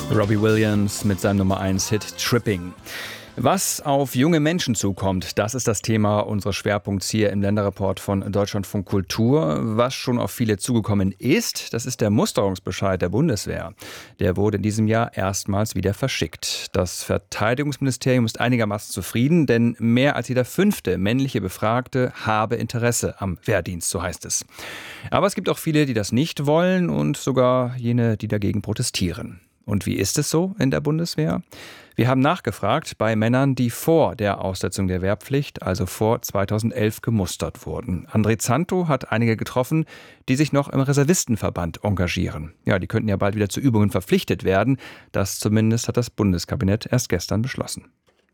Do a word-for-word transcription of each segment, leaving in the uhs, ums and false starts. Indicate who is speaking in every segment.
Speaker 1: Robbie Williams mit seinem Nummer eins Hit Tripping. Was auf junge Menschen zukommt, das ist das Thema unseres Schwerpunkts hier im Länderreport von Deutschlandfunk Kultur. Was schon auf viele zugekommen ist, das ist der Musterungsbescheid der Bundeswehr. Der wurde in diesem Jahr erstmals wieder verschickt. Das Verteidigungsministerium ist einigermaßen zufrieden, denn mehr als jeder fünfte männliche Befragte habe Interesse am Wehrdienst, so heißt es. Aber es gibt auch viele, die das nicht wollen und sogar jene, die dagegen protestieren. Und wie ist es so in der Bundeswehr? Wir haben nachgefragt bei Männern, die vor der Aussetzung der Wehrpflicht, also vor zweitausendelf, gemustert wurden. André Zanto hat einige getroffen, die sich noch im Reservistenverband engagieren. Ja, die könnten ja bald wieder zu Übungen verpflichtet werden. Das zumindest hat das Bundeskabinett erst gestern beschlossen.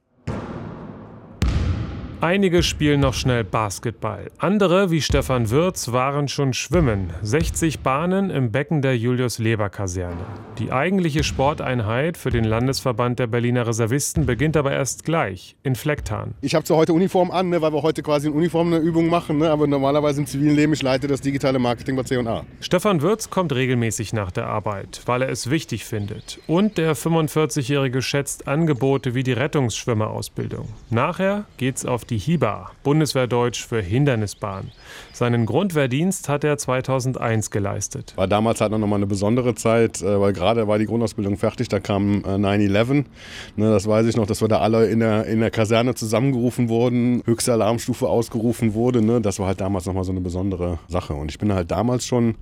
Speaker 2: Einige spielen noch schnell Basketball. Andere, wie Stefan Wirz, waren schon schwimmen. sechzig Bahnen im Becken der Julius-Leber-Kaserne. Die eigentliche Sporteinheit für den Landesverband der Berliner Reservisten beginnt aber erst gleich, in Flecktarn.
Speaker 3: Ich habe zwar heute Uniform an, ne, weil wir heute quasi in Uniform eine Übung machen, ne, aber normalerweise im zivilen Leben, ich leite das digitale Marketing bei C und A.
Speaker 2: Stefan Wirz kommt regelmäßig nach der Arbeit, weil er es wichtig findet. Und der fünfundvierzigjährige schätzt Angebote wie die Rettungsschwimmerausbildung. Nachher geht's auf die Hiba, Bundeswehrdeutsch für Hindernisbahn. Seinen Grundwehrdienst hat er zweitausendeins geleistet.
Speaker 3: War damals halt noch mal eine besondere Zeit, weil gerade war die Grundausbildung fertig, da kam neun elf. Ne, das weiß ich noch, dass wir da alle in der, in der Kaserne zusammengerufen wurden, höchste Alarmstufe ausgerufen wurde. Ne, das war halt damals noch mal so eine besondere Sache. Und ich bin halt damals schon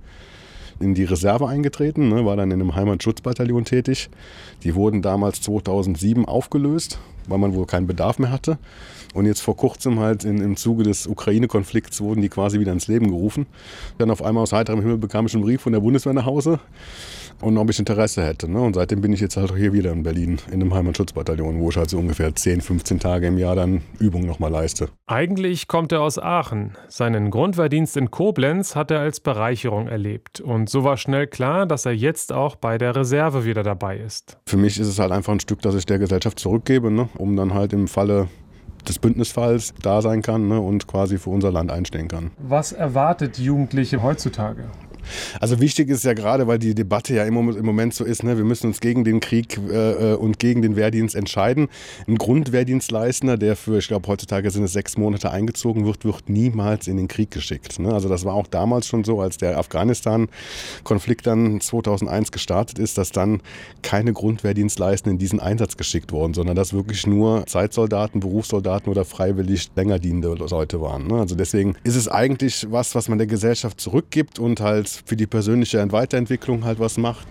Speaker 3: in die Reserve eingetreten, ne, war dann in einem Heimatschutzbataillon tätig. Die wurden damals zweitausendsieben aufgelöst, weil man wohl keinen Bedarf mehr hatte. Und jetzt vor kurzem halt in, im Zuge des Ukraine-Konflikts wurden die quasi wieder ins Leben gerufen. Dann auf einmal aus heiterem Himmel bekam ich einen Brief von der Bundeswehr nach Hause und ob ich Interesse hätte. Ne? Und seitdem bin ich jetzt halt hier wieder in Berlin in einem Heimatschutzbataillon, wo ich halt so ungefähr zehn, fünfzehn Tage im Jahr dann Übungen nochmal leiste.
Speaker 2: Eigentlich kommt er aus Aachen. Seinen Grundwehrdienst in Koblenz hat er als Bereicherung erlebt. Und so war schnell klar, dass er jetzt auch bei der Reserve wieder dabei ist.
Speaker 3: Für mich ist es halt einfach ein Stück, das ich der Gesellschaft zurückgebe, ne? Um dann halt im Falle des Bündnisfalls da sein kann, ne, und quasi für unser Land einstehen kann.
Speaker 2: Was erwartet Jugendliche heutzutage?
Speaker 3: Also wichtig ist ja gerade, weil die Debatte ja im Moment so ist, ne, wir müssen uns gegen den Krieg äh, und gegen den Wehrdienst entscheiden. Ein Grundwehrdienstleistender, der für, ich glaube heutzutage sind es sechs Monate eingezogen wird, wird niemals in den Krieg geschickt. Ne? Also das war auch damals schon so, als der Afghanistan-Konflikt dann zweitausendeins gestartet ist, dass dann keine Grundwehrdienstleistenden in diesen Einsatz geschickt wurden, sondern dass wirklich nur Zeitsoldaten, Berufssoldaten oder freiwillig länger dienende Leute waren. Ne? Also deswegen ist es eigentlich was, was man der Gesellschaft zurückgibt und halt für die persönliche Weiterentwicklung halt was macht.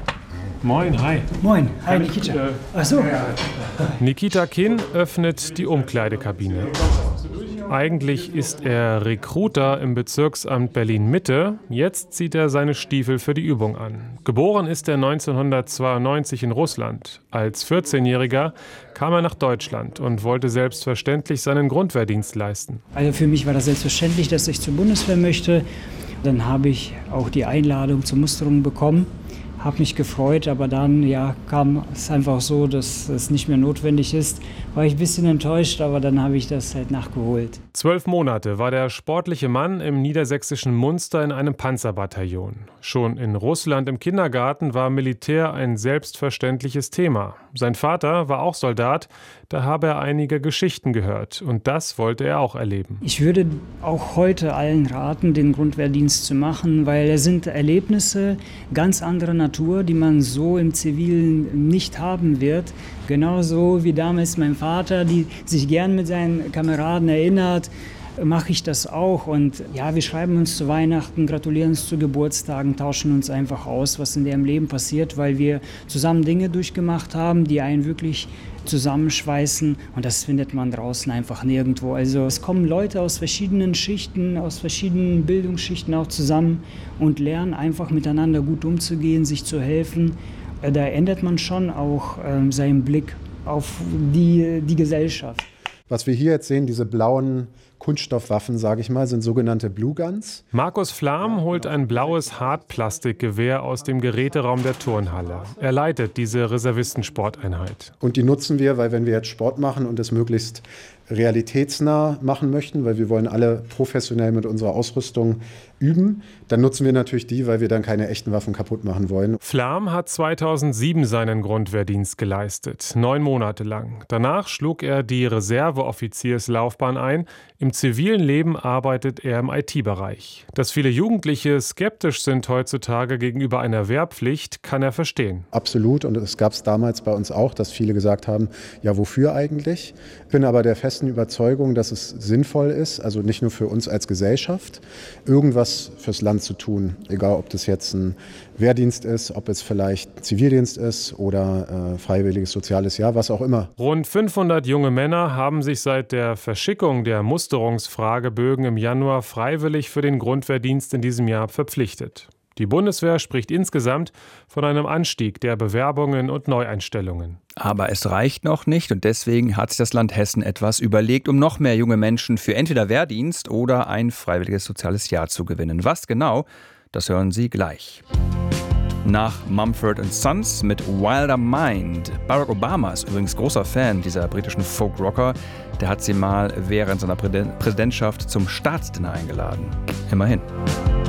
Speaker 2: Moin, hi.
Speaker 4: Moin, hi Nikita. Äh, Ach so.
Speaker 2: Nikita Kinn öffnet die Umkleidekabine. Eigentlich ist er Recruiter im Bezirksamt Berlin-Mitte. Jetzt zieht er seine Stiefel für die Übung an. Geboren ist er neunzehnhundertzweiundneunzig in Russland. Als vierzehnjähriger kam er nach Deutschland und wollte selbstverständlich seinen Grundwehrdienst leisten.
Speaker 4: Also für mich war das selbstverständlich, dass ich zur Bundeswehr möchte. Dann habe ich auch die Einladung zur Musterung bekommen, habe mich gefreut, aber dann ja, kam es einfach so, dass es nicht mehr notwendig ist. War ich ein bisschen enttäuscht, aber dann habe ich das halt nachgeholt.
Speaker 2: Zwölf Monate war der sportliche Mann im niedersächsischen Munster in einem Panzerbataillon. Schon in Russland im Kindergarten war Militär ein selbstverständliches Thema. Sein Vater war auch Soldat, da habe er einige Geschichten gehört und das wollte er auch erleben.
Speaker 4: Ich würde auch heute allen raten, den Grundwehrdienst zu machen, weil es sind Erlebnisse ganz anderer Natur, die man so im Zivilen nicht haben wird. Genauso wie damals mein Vater, die sich gern mit seinen Kameraden erinnert, mache ich das auch. Und ja, wir schreiben uns zu Weihnachten, gratulieren uns zu Geburtstagen, tauschen uns einfach aus, was in deren Leben passiert, weil wir zusammen Dinge durchgemacht haben, die einen wirklich zusammenschweißen. Und das findet man draußen einfach nirgendwo. Also es kommen Leute aus verschiedenen Schichten, aus verschiedenen Bildungsschichten auch zusammen und lernen einfach miteinander gut umzugehen, sich zu helfen. Da ändert man schon auch ähm, seinen Blick auf die, die Gesellschaft.
Speaker 5: Was wir hier jetzt sehen, diese blauen Kunststoffwaffen, sage ich mal, sind sogenannte Blue Guns.
Speaker 2: Markus Flahm holt ein blaues Hartplastikgewehr aus dem Geräteraum der Turnhalle. Er leitet diese Reservistensporteinheit.
Speaker 5: Und die nutzen wir, weil wenn wir jetzt Sport machen und es möglichst realitätsnah machen möchten, weil wir wollen alle professionell mit unserer Ausrüstung üben, dann nutzen wir natürlich die, weil wir dann keine echten Waffen kaputt machen wollen.
Speaker 2: Flahm hat zweitausendsieben seinen Grundwehrdienst geleistet, neun Monate lang. Danach schlug er die Reserveoffizierslaufbahn ein. Im zivilen Leben arbeitet er im I T-Bereich. Dass viele Jugendliche skeptisch sind heutzutage gegenüber einer Wehrpflicht, kann er verstehen.
Speaker 5: Absolut, und es gab es damals bei uns auch, dass viele gesagt haben, ja, wofür eigentlich? Ich bin aber der festen Überzeugung, dass es sinnvoll ist, also nicht nur für uns als Gesellschaft, irgendwas fürs Land zu tun. Egal, ob das jetzt ein Wehrdienst ist, ob es vielleicht Zivildienst ist oder äh, freiwilliges soziales Jahr, was auch immer.
Speaker 2: Rund fünfhundert junge Männer haben sich seit der Verschickung der Musterungsfragebögen im Januar freiwillig für den Grundwehrdienst in diesem Jahr verpflichtet. Die Bundeswehr spricht insgesamt von einem Anstieg der Bewerbungen und Neueinstellungen.
Speaker 1: Aber es reicht noch nicht und deswegen hat sich das Land Hessen etwas überlegt, um noch mehr junge Menschen für entweder Wehrdienst oder ein freiwilliges soziales Jahr zu gewinnen. Was genau, das hören Sie gleich. Nach Mumford and Sons mit Wilder Mind. Barack Obama ist übrigens großer Fan dieser britischen Folk-Rocker. Der hat sie mal während seiner Präsidentschaft zum Staatsdinner eingeladen. Immerhin.